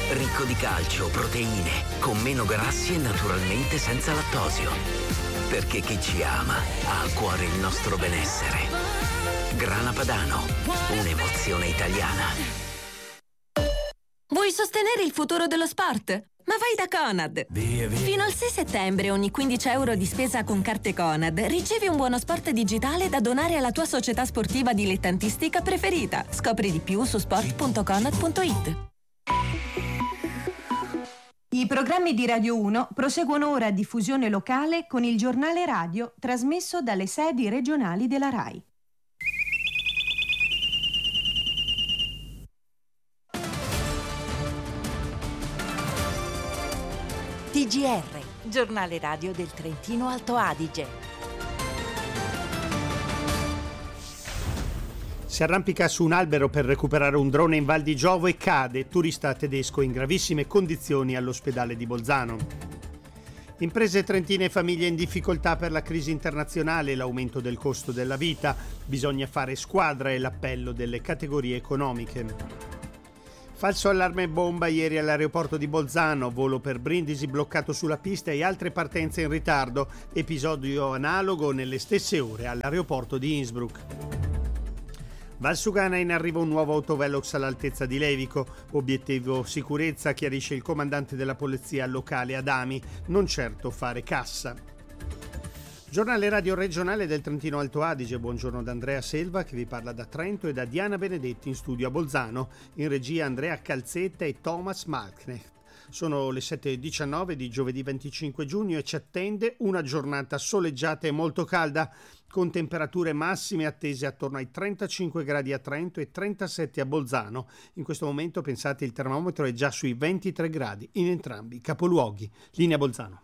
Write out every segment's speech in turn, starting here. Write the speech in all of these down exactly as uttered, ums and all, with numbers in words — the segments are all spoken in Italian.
Ricco di calcio, proteine, con meno grassi e naturalmente senza lattosio. Perché chi ci ama ha a cuore il nostro benessere. Grana Padano, un'emozione italiana. Vuoi sostenere il futuro dello sport? Ma vai da Conad! Via, via. Fino al sei settembre ogni quindici euro di spesa con carte Conad ricevi un buono sport digitale da donare alla tua società sportiva dilettantistica preferita. Scopri di più su sport punto conad punto it. I programmi di Radio uno proseguono ora a diffusione locale con il giornale radio trasmesso dalle sedi regionali della RAI. T G R, giornale radio del Trentino Alto Adige. Si arrampica su un albero per recuperare un drone in Val di Giovo e cade, turista tedesco in gravissime condizioni all'ospedale di Bolzano. Imprese trentine e famiglie in difficoltà per la crisi internazionale e l'aumento del costo della vita. Bisogna fare squadra e l'appello delle categorie economiche. Falso allarme bomba ieri all'aeroporto di Bolzano, volo per Brindisi bloccato sulla pista e altre partenze in ritardo, episodio analogo nelle stesse ore all'aeroporto di Innsbruck. Valsugana in arrivo un nuovo autovelox all'altezza di Levico, obiettivo sicurezza, chiarisce il comandante della polizia locale Adami, non certo fare cassa. Giornale radio regionale del Trentino Alto Adige, buongiorno da Andrea Selva che vi parla da Trento e da Diana Benedetti in studio a Bolzano, in regia Andrea Calzetta e Thomas Malknecht. Sono le sette e diciannove di giovedì venticinque giugno e ci attende una giornata soleggiata e molto calda, con temperature massime attese attorno ai trentacinque gradi a Trento e trentasette a Bolzano. In questo momento, pensate, il termometro è già sui ventitré gradi in entrambi i capoluoghi. Linea Bolzano.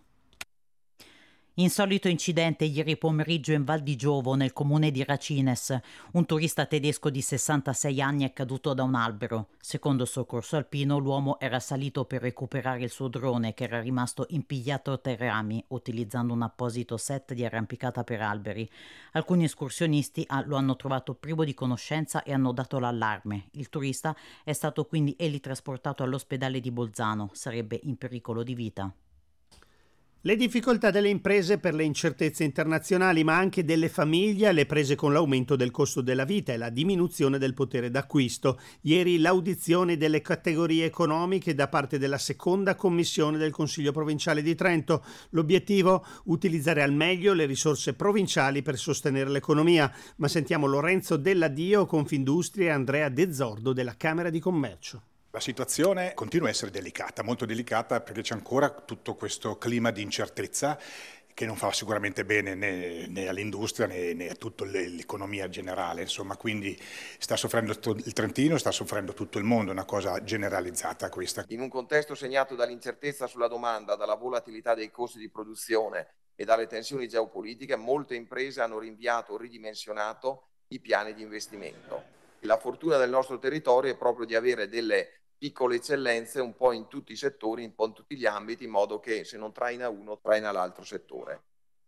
Insolito incidente ieri pomeriggio in Val di Giovo, nel comune di Racines. Un turista tedesco di sessantasei anni è caduto da un albero. Secondo il soccorso alpino, l'uomo era salito per recuperare il suo drone che era rimasto impigliato tra i rami, utilizzando un apposito set di arrampicata per alberi. Alcuni escursionisti lo hanno trovato privo di conoscenza e hanno dato l'allarme. Il turista è stato quindi elitrasportato all'ospedale di Bolzano. Sarebbe in pericolo di vita. Le difficoltà delle imprese per le incertezze internazionali, ma anche delle famiglie alle prese con l'aumento del costo della vita e la diminuzione del potere d'acquisto. Ieri l'audizione delle categorie economiche da parte della seconda commissione del Consiglio provinciale di Trento. L'obiettivo? Utilizzare al meglio le risorse provinciali per sostenere l'economia. Ma sentiamo Lorenzo Delladio, Confindustria, e Andrea De Zordo della Camera di Commercio. La situazione continua a essere delicata, molto delicata, perché c'è ancora tutto questo clima di incertezza che non fa sicuramente bene né, né all'industria né, né a tutta l'economia generale, insomma, quindi sta soffrendo il Trentino, sta soffrendo tutto il mondo, è una cosa generalizzata questa. In un contesto segnato dall'incertezza sulla domanda, dalla volatilità dei costi di produzione e dalle tensioni geopolitiche, molte imprese hanno rinviato o ridimensionato i piani di investimento. La fortuna del nostro territorio è proprio di avere delle piccole eccellenze un po' in tutti i settori, un po' in tutti gli ambiti, in modo che se non traina uno, traina l'altro settore.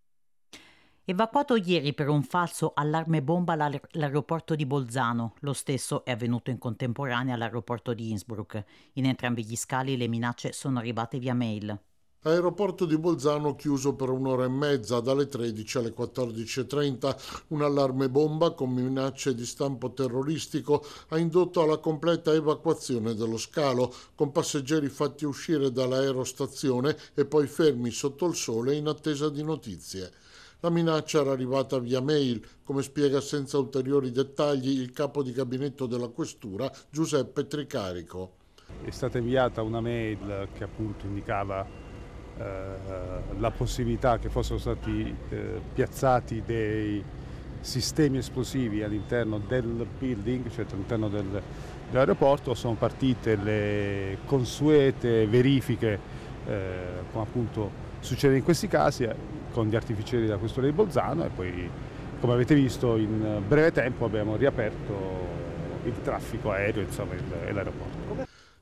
Evacuato ieri per un falso allarme bomba l'aeroporto di Bolzano. Lo stesso è avvenuto in contemporanea all'aeroporto di Innsbruck. In entrambi gli scali le minacce sono arrivate via mail. Aeroporto di Bolzano chiuso per un'ora e mezza, dalle tredici alle quattordici e trenta. Un allarme bomba con minacce di stampo terroristico ha indotto alla completa evacuazione dello scalo, con passeggeri fatti uscire dall'aerostazione e poi fermi sotto il sole in attesa di notizie. La minaccia era arrivata via mail, come spiega senza ulteriori dettagli il capo di gabinetto della questura Giuseppe Tricarico. È stata inviata una mail che appunto indicava la possibilità che fossero stati eh, piazzati dei sistemi esplosivi all'interno del building, cioè all'interno del, dell'aeroporto. Sono partite le consuete verifiche, eh, come appunto succede in questi casi, eh, con gli artificieri della questura di Bolzano, e poi, come avete visto, in breve tempo abbiamo riaperto il traffico aereo, insomma, e l'aeroporto.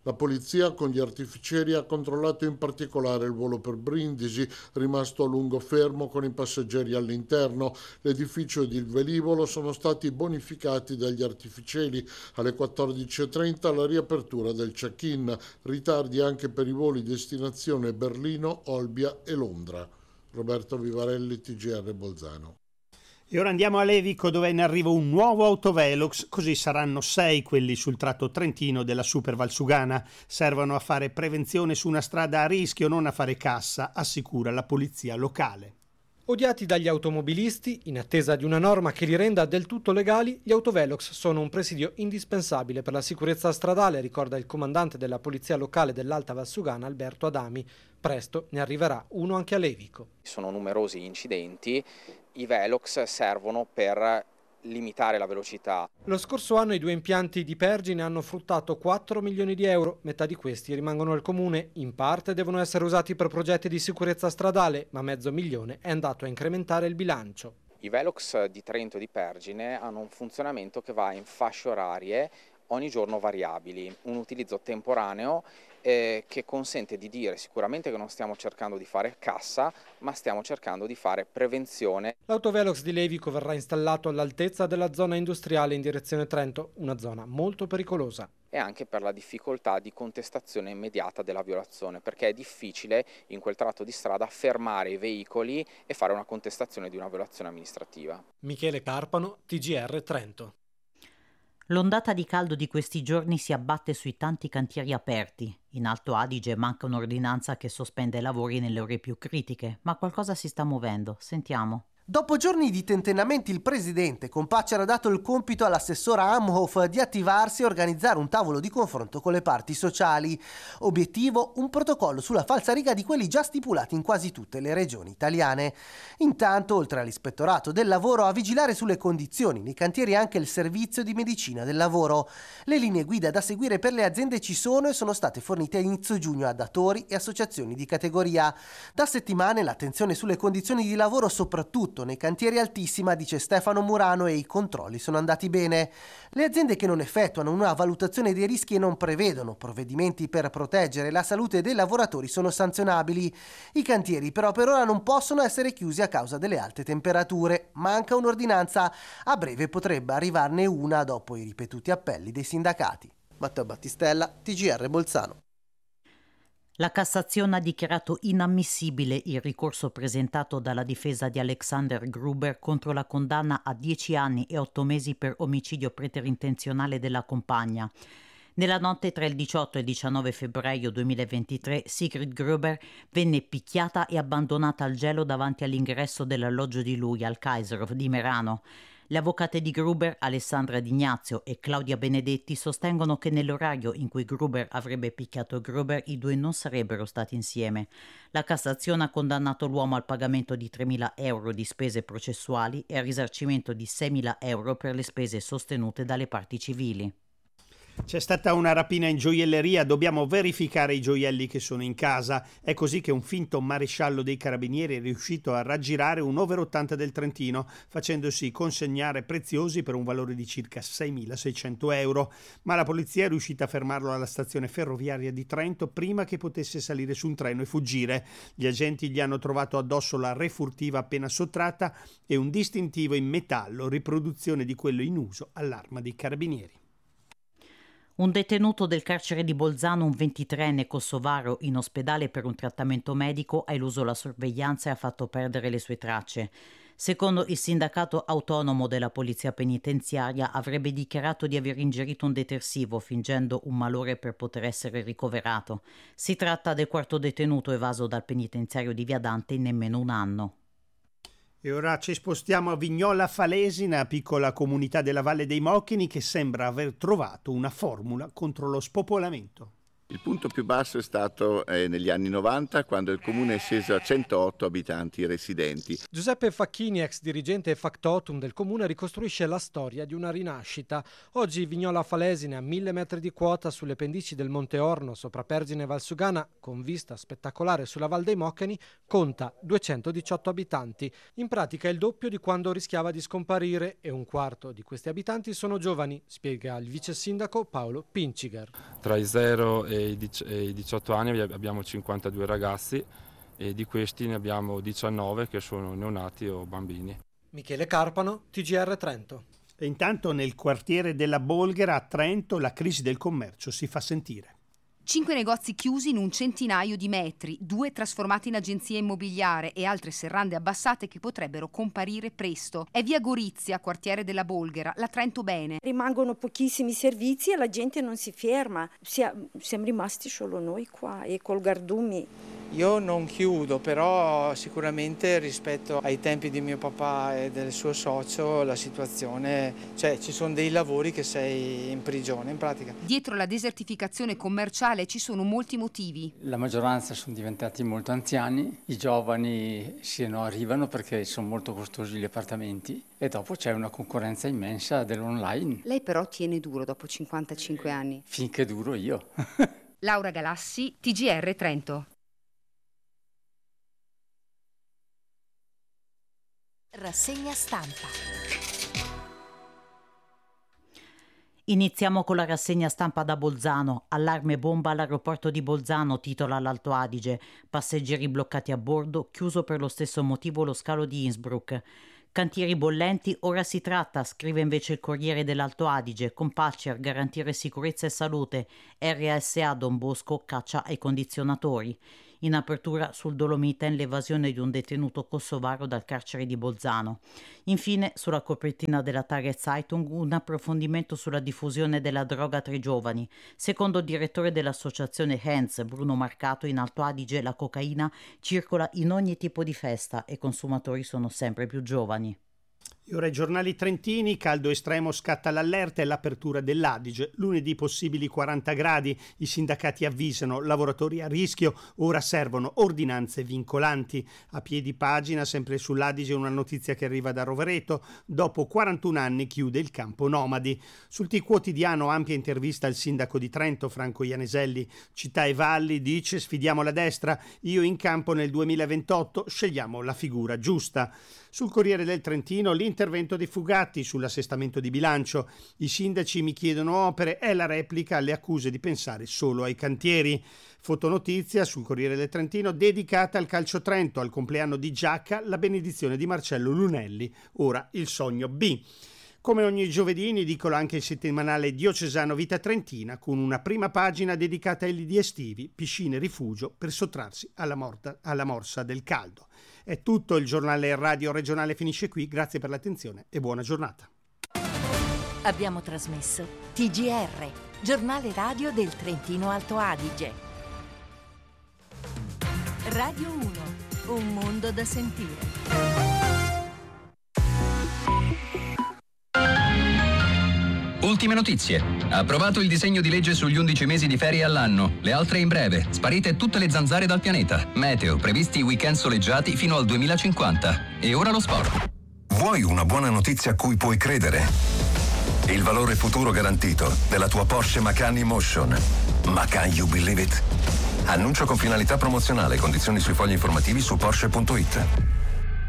La polizia con gli artificieri ha controllato in particolare il volo per Brindisi, rimasto a lungo fermo con i passeggeri all'interno. L'edificio ed il velivolo sono stati bonificati dagli artificieri. Alle quattordici e trenta la riapertura del check-in, ritardi anche per i voli destinazione Berlino, Olbia e Londra. Roberto Vivarelli, T G R Bolzano. E ora andiamo a Levico, dove è in arrivo un nuovo autovelox, così saranno sei quelli sul tratto trentino della Super Valsugana. Servono a fare prevenzione su una strada a rischio, non a fare cassa, assicura la polizia locale. Odiati dagli automobilisti, in attesa di una norma che li renda del tutto legali, gli autovelox sono un presidio indispensabile per la sicurezza stradale, ricorda il comandante della polizia locale dell'Alta Valsugana, Alberto Adami. Presto ne arriverà uno anche a Levico. Sono numerosi gli incidenti, i velox servono per limitare la velocità. Lo scorso anno i due impianti di Pergine hanno fruttato quattro milioni di euro, metà di questi rimangono al comune, in parte devono essere usati per progetti di sicurezza stradale, ma mezzo milione è andato a incrementare il bilancio. I velox di Trento e di Pergine hanno un funzionamento che va in fasce orarie ogni giorno variabili, un utilizzo temporaneo eh, che consente di dire sicuramente che non stiamo cercando di fare cassa, ma stiamo cercando di fare prevenzione. L'autovelox di Levico verrà installato all'altezza della zona industriale in direzione Trento, una zona molto pericolosa. E anche per la difficoltà di contestazione immediata della violazione, perché è difficile in quel tratto di strada fermare i veicoli e fare una contestazione di una violazione amministrativa. Michele Carpano, T G R Trento. L'ondata di caldo di questi giorni si abbatte sui tanti cantieri aperti. In Alto Adige manca un'ordinanza che sospende i lavori nelle ore più critiche, ma qualcosa si sta muovendo. Sentiamo. Dopo giorni di tentennamenti il presidente Compacci ha dato il compito all'assessora Amhof di attivarsi e organizzare un tavolo di confronto con le parti sociali. Obiettivo: un protocollo sulla falsariga di quelli già stipulati in quasi tutte le regioni italiane. Intanto, oltre all'ispettorato del lavoro, a vigilare sulle condizioni nei cantieri anche il servizio di medicina del lavoro. Le linee guida da seguire per le aziende ci sono e sono state fornite a inizio giugno a datori e associazioni di categoria. Da settimane l'attenzione sulle condizioni di lavoro, soprattutto nei cantieri altissima, dice Stefano Murano, e i controlli sono andati bene. Le aziende che non effettuano una valutazione dei rischi e non prevedono provvedimenti per proteggere la salute dei lavoratori sono sanzionabili. I cantieri però per ora non possono essere chiusi a causa delle alte temperature. Manca un'ordinanza, a breve potrebbe arrivarne una dopo i ripetuti appelli dei sindacati. Matteo Battistella, T G R Bolzano. La Cassazione ha dichiarato inammissibile il ricorso presentato dalla difesa di Alexander Gruber contro la condanna a dieci anni e otto mesi per omicidio preterintenzionale della compagna. Nella notte tra il diciotto e il diciannove febbraio duemilaventitré, Sigrid Gruber venne picchiata e abbandonata al gelo davanti all'ingresso dell'alloggio di lui, al Kaiserhof di Merano. Le avvocate di Gruber, Alessandra D'Ignazio e Claudia Benedetti, sostengono che nell'orario in cui Gruber avrebbe picchiato Gruber i due non sarebbero stati insieme. La Cassazione ha condannato l'uomo al pagamento di tremila euro di spese processuali e al risarcimento di seimila euro per le spese sostenute dalle parti civili. C'è stata una rapina in gioielleria, dobbiamo verificare i gioielli che sono in casa. È così che un finto maresciallo dei carabinieri è riuscito a raggirare un over ottanta del Trentino, facendosi consegnare preziosi per un valore di circa seimilaseicento euro. Ma la polizia è riuscita a fermarlo alla stazione ferroviaria di Trento prima che potesse salire su un treno e fuggire. Gli agenti gli hanno trovato addosso la refurtiva appena sottratta e un distintivo in metallo, riproduzione di quello in uso all'arma dei carabinieri. Un detenuto del carcere di Bolzano, un ventitreenne kosovaro in ospedale per un trattamento medico, ha eluso la sorveglianza e ha fatto perdere le sue tracce. Secondo il sindacato autonomo della polizia penitenziaria, avrebbe dichiarato di aver ingerito un detersivo fingendo un malore per poter essere ricoverato. Si tratta del quarto detenuto evaso dal penitenziario di Viadante in nemmeno un anno. E ora ci spostiamo a Vignola Falesina, piccola comunità della Valle dei Mochini che sembra aver trovato una formula contro lo spopolamento. Il punto più basso è stato eh, negli anni novanta, quando il comune è sceso a centootto abitanti residenti. Giuseppe Facchini, ex dirigente factotum del comune, ricostruisce la storia di una rinascita. Oggi Vignola Falesine, a mille metri di quota sulle pendici del Monte Orno, sopra Pergine e Valsugana, con vista spettacolare sulla Val dei Moccani, conta duecentodiciotto abitanti. In pratica è il doppio di quando rischiava di scomparire e un quarto di questi abitanti sono giovani, spiega il vice sindaco Paolo Pinciger. Tra i zero e i diciotto anni abbiamo cinquantadue ragazzi e di questi ne abbiamo diciannove che sono neonati o bambini. Michele Carpano, T G R Trento. E intanto nel quartiere della Bolghera a Trento la crisi del commercio si fa sentire. Cinque negozi chiusi in un centinaio di metri, due trasformati in agenzia immobiliare e altre serrande abbassate che potrebbero comparire presto. È via Gorizia, quartiere della Bolghera, la Trento bene. Rimangono pochissimi servizi e la gente non si ferma. Siamo rimasti solo noi qua e col Gardumi. Io non chiudo, però sicuramente rispetto ai tempi di mio papà e del suo socio la situazione, cioè ci sono dei lavori che sei in prigione in pratica. Dietro la desertificazione commerciale ci sono molti motivi. La maggioranza sono diventati molto anziani, i giovani sì, no, arrivano perché sono molto costosi gli appartamenti e dopo c'è una concorrenza immensa dell'online. Lei però tiene duro dopo cinquantacinque anni. Finché duro io. Laura Galassi, T G R Trento. Rassegna stampa. Iniziamo con la rassegna stampa da Bolzano. Allarme bomba all'aeroporto di Bolzano, titola l'Alto Adige. Passeggeri bloccati a bordo, chiuso per lo stesso motivo lo scalo di Innsbruck. Cantieri bollenti, ora si tratta, scrive invece il Corriere dell'Alto Adige, con Patcher, garantire sicurezza e salute, R A S A Don Bosco caccia ai condizionatori. In apertura sul Dolomiten l'evasione di un detenuto kosovaro dal carcere di Bolzano. Infine, sulla copertina della Tageszeitung, un approfondimento sulla diffusione della droga tra i giovani. Secondo il direttore dell'associazione Hands, Bruno Marcato, in Alto Adige la cocaina circola in ogni tipo di festa e i consumatori sono sempre più giovani. E ora i giornali trentini, caldo estremo, scatta l'allerta e l'apertura dell'Adige. Lunedì possibili quaranta gradi, i sindacati avvisano, lavoratori a rischio, ora servono ordinanze vincolanti. A piedi pagina, sempre sull'Adige, una notizia che arriva da Rovereto, dopo quarantuno anni chiude il campo nomadi. Sul T Quotidiano ampia intervista al sindaco di Trento, Franco Ianeselli. Città e Valli dice sfidiamo la destra, io in campo nel duemilaventotto, scegliamo la figura giusta. Sul Corriere del Trentino l'intervento dei Fugatti sull'assestamento di bilancio. I sindaci mi chiedono opere, è la replica alle accuse di pensare solo ai cantieri. Fotonotizia sul Corriere del Trentino dedicata al Calcio Trento, al compleanno di Giacca, la benedizione di Marcello Lunelli, ora il sogno B. Come ogni giovedì in edicola anche il settimanale diocesano Vita Trentina con una prima pagina dedicata ai lidi estivi, piscine rifugio per sottrarsi alla, morta, alla morsa del caldo. È tutto, il giornale radio regionale finisce qui, grazie per l'attenzione e buona giornata. Abbiamo trasmesso T G R, giornale radio del Trentino Alto Adige. Radio uno, un mondo da sentire. Ultime notizie. Approvato il disegno di legge sugli undici mesi di ferie all'anno. Le altre in breve. Sparite tutte le zanzare dal pianeta. Meteo. Previsti weekend soleggiati fino al duemilacinquanta. E ora lo sport. Vuoi una buona notizia a cui puoi credere? Il valore futuro garantito della tua Porsche Macan Emotion. Macan You Believe It? Annuncio con finalità promozionale. Condizioni sui fogli informativi su Porsche punto it.